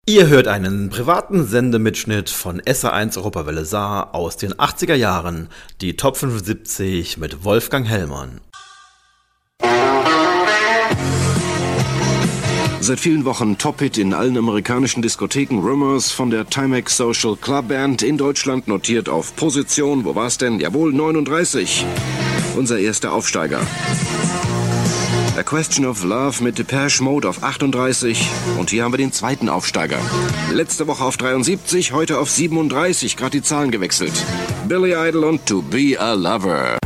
Ihr hört einen privaten Sendemitschnitt von SR1 Europawelle Saar aus den 80er Jahren, die Top 75 mit Wolfgang Hellmann. Seit vielen Wochen Top-Hit in allen amerikanischen Diskotheken, Rumors von der Timex Social Club Band, in Deutschland notiert auf Position, wo war's denn? Jawohl, 39. Unser erster Aufsteiger. A Question of Love mit Depeche Mode auf 38. Und hier haben wir den zweiten Aufsteiger. Letzte Woche auf 73, heute auf 37, gerade die Zahlen gewechselt. Billy Idol und To Be a Lover.